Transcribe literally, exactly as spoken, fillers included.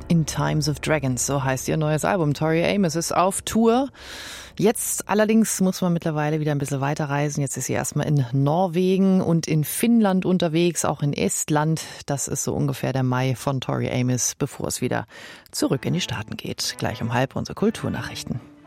In Times of Dragons, so heißt ihr neues Album. Tori Amos ist auf Tour. Jetzt allerdings muss man mittlerweile wieder ein bisschen weiterreisen. Jetzt ist sie erstmal in Norwegen und in Finnland unterwegs, auch in Estland. Das ist so ungefähr der Mai von Tori Amos, bevor es wieder zurück in die Staaten geht. Gleich um halb unsere Kulturnachrichten.